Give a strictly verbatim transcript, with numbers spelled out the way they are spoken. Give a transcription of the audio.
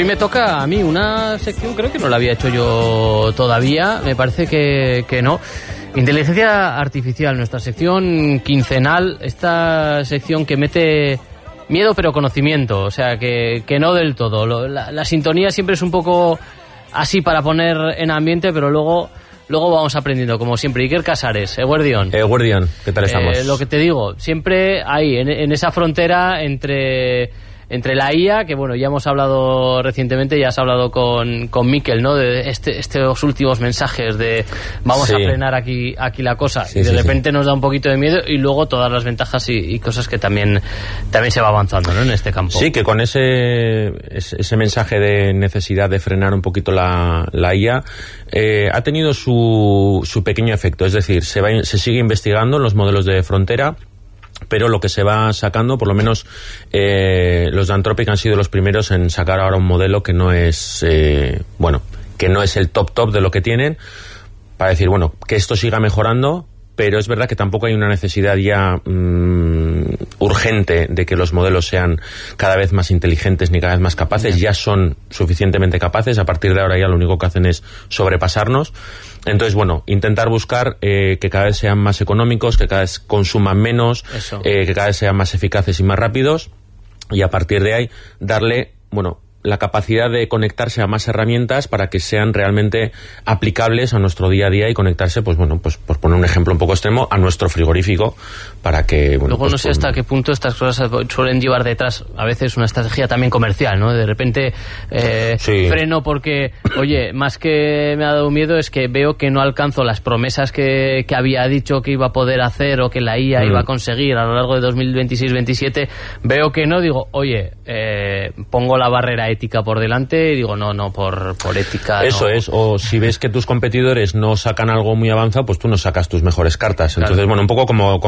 me toca a mí una sección, creo que no la había hecho yo todavía, me parece que, que no. Inteligencia artificial, nuestra sección quincenal, esta sección que mete miedo pero conocimiento, o sea, que, que no del todo. Lo, la, la sintonía siempre es un poco así para poner en ambiente, pero luego... Luego vamos aprendiendo, como siempre. Iker Casares, Eguerdión. Eguerdión, ¿qué tal estamos? Eh, lo que te digo, siempre ahí, en, en esa frontera entre, entre la I A, que bueno, ya hemos hablado recientemente, ya has hablado con, con Miquel, ¿no? De este, estos últimos mensajes de vamos sí. a frenar aquí, aquí la cosa. Sí, y de sí, repente sí. nos da un poquito de miedo y luego todas las ventajas y, y cosas que también, también se va avanzando, ¿no? En este campo. Sí, que con ese, ese mensaje de necesidad de frenar un poquito la, la I A, Eh, ha tenido su, su pequeño efecto, es decir, se, va, se sigue investigando en los modelos de frontera, pero lo que se va sacando, por lo menos eh, los de Anthropic han sido los primeros en sacar ahora un modelo que no es, eh, bueno, que no es el top top de lo que tienen, para decir, bueno, que esto siga mejorando, pero es verdad que tampoco hay una necesidad ya mmm, urgente de que los modelos sean cada vez más inteligentes ni cada vez más capaces. Bien. Ya son suficientemente capaces, a partir de ahora ya lo único que hacen es sobrepasarnos. Entonces, bueno, intentar buscar eh, que cada vez sean más económicos, que cada vez consuman menos, eh, que cada vez sean más eficaces y más rápidos, y a partir de ahí darle, bueno, la capacidad de conectarse a más herramientas para que sean realmente aplicables a nuestro día a día y conectarse, pues bueno, pues por poner un ejemplo un poco extremo, a nuestro frigorífico para que... Bueno, luego pues, no sé pues, hasta qué punto estas cosas suelen llevar detrás a veces una estrategia también comercial, ¿no? De repente eh, sí. freno porque, oye, más que me ha dado miedo es que veo que no alcanzo las promesas que, que había dicho que iba a poder hacer o que la I A mm. iba a conseguir a lo largo de dos mil veintiséis veintisiete, veo que no, digo, oye, eh, pongo la barrera ética por delante y digo, no, no, por, por ética. Eso no. es, o si ves que tus competidores no sacan algo muy avanzado, pues tú no sacas tus mejores cartas. Entonces, claro. bueno, un poco como